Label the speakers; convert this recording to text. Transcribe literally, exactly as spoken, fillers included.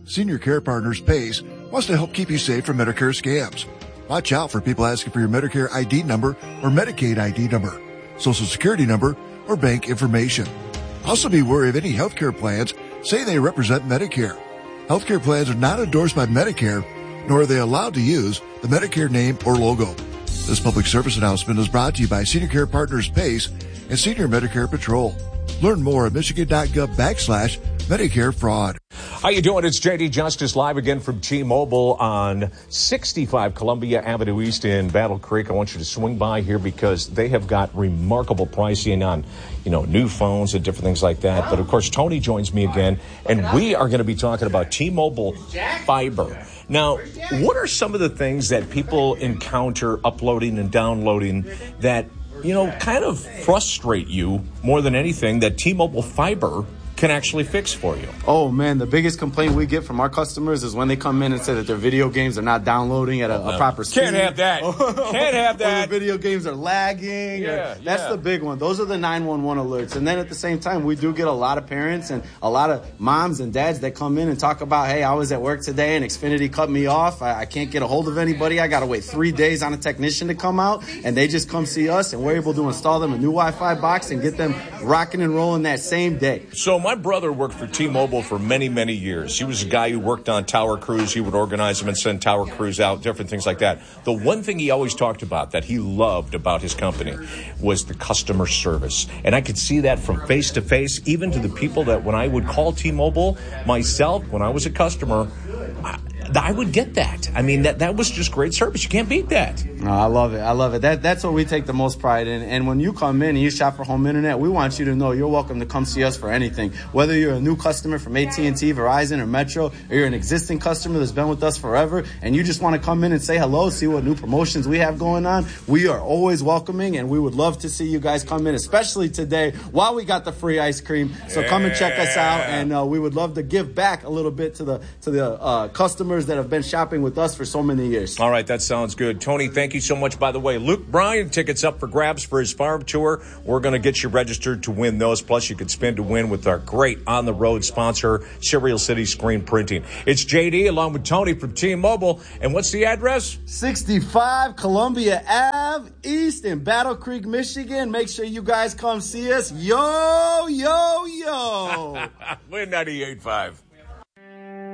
Speaker 1: Senior Care Partners PACE wants to help keep you safe from Medicare scams. Watch out for people asking for your Medicare I D number or Medicaid I D number, Social Security number, or bank information. Also be wary of any healthcare plans say they represent Medicare. Healthcare plans are not endorsed by Medicare, nor are they allowed to use the Medicare name or logo. This public service announcement is brought to you by Senior Care Partners PACE and Senior Medicare Patrol. Learn more at michigan.gov backslash Medicare fraud.
Speaker 2: How you doing? It's J D Justice live again from T-Mobile on sixty-five Columbia Avenue East in Battle Creek. I want you to swing by here because they have got remarkable pricing on, you know, new phones and different things like that. But of course, Tony joins me again, and we are going to be talking about T-Mobile Fiber. Now, what are some of the things that people encounter uploading and downloading that, you know, kind of frustrate you more than anything that T-Mobile Fiber can actually fix for you?
Speaker 3: Oh, man, the biggest complaint we get from our customers is when they come in and say that their video games are not downloading at a, a proper speed.
Speaker 2: Can't have that. Can't have that.
Speaker 3: Or the video games are lagging.
Speaker 2: Yeah,
Speaker 3: or, that's
Speaker 2: yeah.
Speaker 3: the big one. Those are the nine one one alerts. And then at the same time, we do get a lot of parents and a lot of moms and dads that come in and talk about, hey, I was at work today and Xfinity cut me off. I, I can't get a hold of anybody. I got to wait three days on a technician to come out. And they just come see us, and we're able to install them a new Wi-Fi box and get them rocking and rolling that same day.
Speaker 2: So my brother worked for T-Mobile for many, many years. He was a guy who worked on tower crews. He would organize them and send tower crews out, different things like that. The one thing he always talked about that he loved about his company was the customer service. And I could see that from face to face, even to the people that when I would call T-Mobile myself, when I was a customer, I, I would get that. I mean, that, that was just great service. You can't beat that.
Speaker 3: No, I love it. I love it. That That's what we take the most pride in. And when you come in and you shop for home internet, we want you to know you're welcome to come see us for anything. Whether you're a new customer from A T and T, Verizon, or Metro, or you're an existing customer that's been with us forever, and you just want to come in and say hello, see what new promotions we have going on, we are always welcoming, and we would love to see you guys come in, especially today while we got the free ice cream. So yeah. Come and check us out, and uh, we would love to give back a little bit to the to the uh, customers that have been shopping with us for so many years.
Speaker 2: All right, that sounds good. Tony, thank you so much. By the way, Luke Bryan, tickets up for grabs for his farm tour. We're going to get you registered to win those. Plus, you could spin to win with our great on-the-road sponsor, Cereal City Screen Printing. It's J D along with Tony from T-Mobile. And what's the address?
Speaker 3: sixty-five Columbia Avenue East in Battle Creek, Michigan. Make sure you guys come see us. Yo, yo, yo.
Speaker 2: We're ninety-eight point five.